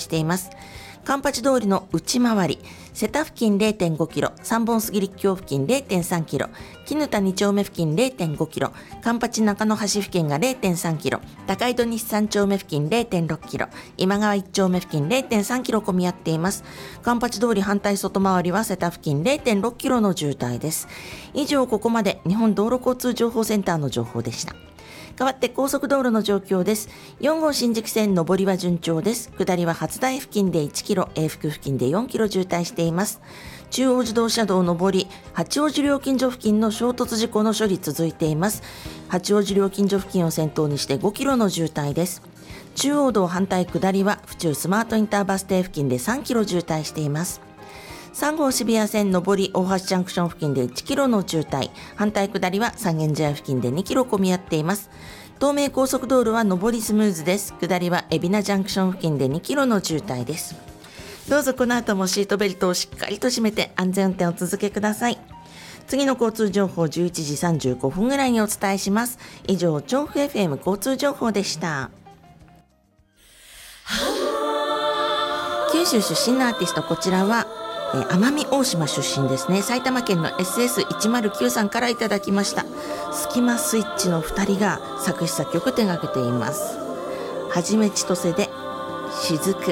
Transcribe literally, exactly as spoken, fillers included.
しています。カンパチ通りの内回り、瀬田付近 れいてんごキロ、三本杉立橋付近 れいてんさんキロ、絹田に丁目付近 れいてんごキロ、カンパチ中野橋付近が れいてんさんキロ、高井戸西さん丁目付近 れいてんろっキロ、今川いち丁目付近 れいてんさんキロ混み合っています。カンパチ通り反対外回りは瀬田付近 れいてんろっキロの渋滞です。以上、ここまで日本道路交通情報センターの情報でした。代わって高速道路の状況です。よん号新宿線上りは順調です。下りは初台付近でいちキロ、永福付近でよんキロ渋滞しています。中央自動車道上り、八王子料金所付近の衝突事故の処理続いています。八王子料金所付近を先頭にしてごキロの渋滞です。中央道反対下りは府中スマートインターバス停付近でさんキロ渋滞しています。さん号渋谷線上り大橋ジャンクション付近でいちキロの渋滞、反対下りは三軒茶屋付近でにキロ混み合っています。東名高速道路は上りスムーズです。下りは海老名ジャンクション付近でにキロの渋滞です。どうぞこの後もシートベルトをしっかりと締めて安全運転を続けください。次の交通情報じゅういちじさんじゅうごふんぐらいにお伝えします。以上、調布 エフエム 交通情報でした。九州出身のアーティスト、こちらはえー、奄美大島出身ですね。埼玉県の エスエスいちまるきゅう さんからいただきました。スキマスイッチのふたりが作詞作曲手掛けています。はじめちとせで雫。